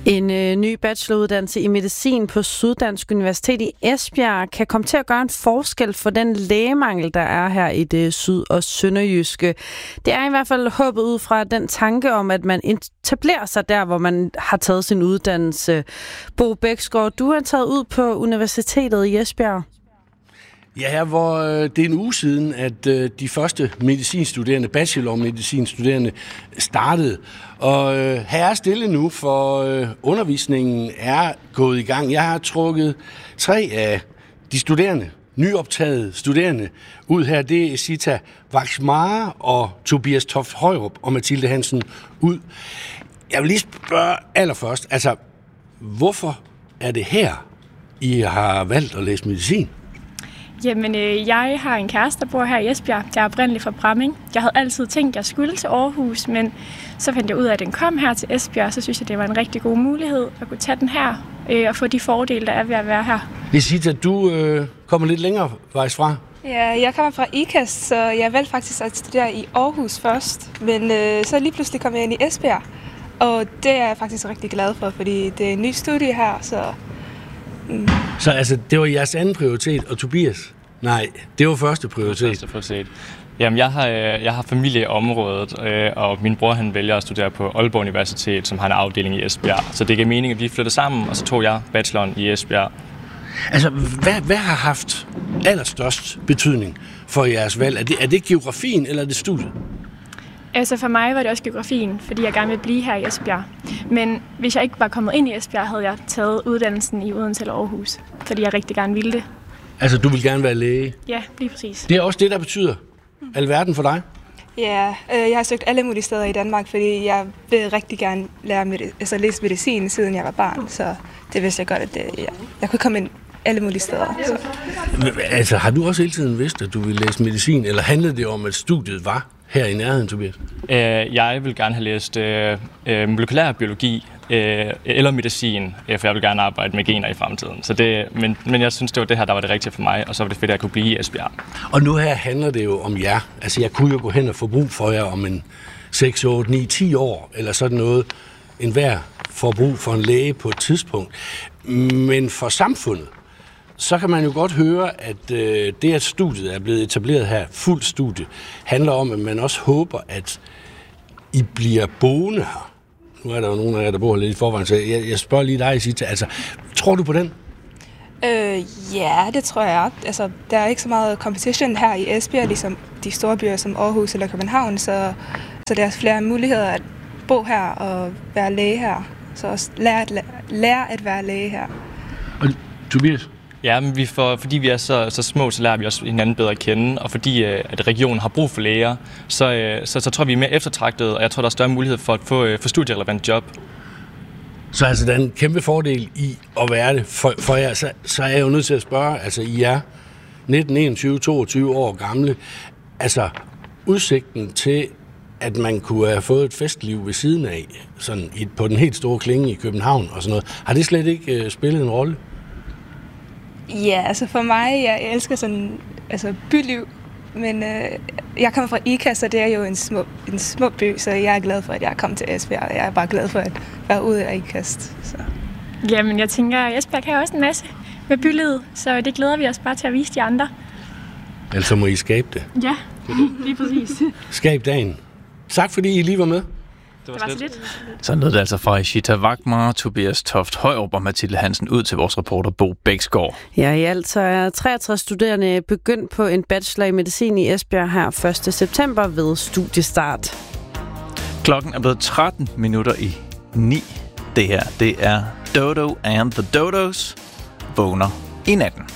En ny bacheloruddannelse i medicin på Syddansk Universitet i Esbjerg kan komme til at gøre en forskel for den lægemangel, der er her i det syd- og sønderjyske. Det er i hvert fald håbet ud fra den tanke om, at man etablerer sig der, hvor man har taget sin uddannelse. Bo Bæksgaard, du er taget ud på universitetet i Esbjerg. Ja, her hvor det er en uge siden, at de første medicinstuderende, bachelor-medicinstuderende startede. Og her er stille nu, for undervisningen er gået i gang. Jeg har trukket 3 af de studerende, nyoptagede studerende, ud her. Det er Sita Vaxmara og Tobias Toft Højrup og Mathilde Hansen ud. Jeg vil lige spørge allerførst, altså, hvorfor er det her, I har valgt at læse medicin? Jamen, jeg har en kæreste, der bor her i Esbjerg. Jeg er oprindelig fra Bramming. Jeg havde altid tænkt, at jeg skulle til Aarhus, men så fandt jeg ud af, at den kom her til Esbjerg. Så synes jeg, det var en rigtig god mulighed at kunne tage den her og få de fordele, der er ved at være her. Det siger, at du kommer lidt længere vejs fra. Ja, jeg kommer fra IKAST, så jeg valgte faktisk at studere i Aarhus først. Men så lige pludselig kom jeg ind i Esbjerg, og det er jeg faktisk rigtig glad for, fordi det er en ny studie her, så... Så altså, det var jeres anden prioritet, og Tobias? Nej, det var første prioritet. Jamen, jeg har familie i området, og min bror han vælger at studere på Aalborg Universitet, som har en afdeling i Esbjerg. Så det gav mening, at vi flyttede sammen, og så tog jeg bacheloren i Esbjerg. Altså, hvad har haft allerstørst betydning for jeres valg? Er det geografien, eller er det studiet? Altså for mig var det også geografien, fordi jeg gerne ville blive her i Esbjerg. Men hvis jeg ikke var kommet ind i Esbjerg, havde jeg taget uddannelsen i Odense eller Aarhus, fordi jeg rigtig gerne ville det. Altså, du vil gerne være læge? Ja, lige præcis. Det er også det, der betyder alverden for dig? Ja, jeg har søgt alle mulige steder i Danmark, fordi jeg vil rigtig gerne læse medicin, siden jeg var barn. Så det vidste jeg godt, at jeg kunne komme ind alle mulige steder. Så. Altså, har du også hele tiden vidst, at du ville læse medicin, eller handlede det om, at studiet var her i nærheden, Tobias? Jeg vil gerne have læst molekylær biologi eller medicin, for jeg vil gerne arbejde med gener i fremtiden. Så men jeg synes, det var det her, der var det rigtige for mig, og så var det fedt, at jeg kunne blive i Esbjerg. Og nu her handler det jo om jer. Altså, jeg kunne jo gå hen og få brug for jer om en 6, 8, 9, 10 år, eller sådan noget. Enhver får brug for en læge på et tidspunkt. Men for samfundet, så kan man jo godt høre, at det, at studiet er blevet etableret her, fuldt studie, handler om, at man også håber, at I bliver boende her. Nu er der jo nogen af jer, der bor lidt i forvejen, så jeg spørger lige dig, Sita. Altså, tror du på den? Ja, det tror jeg. Altså, der er ikke så meget competition her i Esbjerg, ligesom de store byer som Aarhus eller København, så der er flere muligheder at bo her og være læge her. Så også lære at være læge her. Og Tobias? Ja, men fordi vi er så små, så lærer vi også hinanden bedre at kende, og fordi at regionen har brug for læger, så tror vi er mere eftertragtet, og jeg tror, der er større mulighed for at få studierelevant job. Så altså, der er en kæmpe fordel i at være det for jer. Så er jeg jo nødt til at spørge, altså I er 19, 21, 22 år gamle. Altså, udsigten til, at man kunne have fået et festliv ved siden af, sådan på den helt store klinge i København og sådan noget, har det slet ikke spillet en rolle? Ja, altså for mig, jeg elsker sådan byliv, men jeg kommer fra IKAST, så det er jo en små by, så jeg er glad for, at jeg er kommet til Esbjerg, og jeg er bare glad for at være ude af IKAST. Så. Jamen, jeg tænker, at Esbjerg kan også en masse med bylivet, så det glæder vi os bare til at vise de andre. Altså må I skabe det. Ja, lige præcis. Skab dagen. Tak fordi I lige var med. Det var så lidt. Så lød det altså fra Sita Vaxmara, Tobias Toft Højrup og Mathilde Hansen ud til vores reporter Bo Bæksgaard. Ja, i alt så er 63 studerende begyndt på en bachelor i medicin i Esbjerg her 1. september ved studiestart. Klokken er blevet 9:13. Det her, det er Dodo and the Dodos vågner i natten.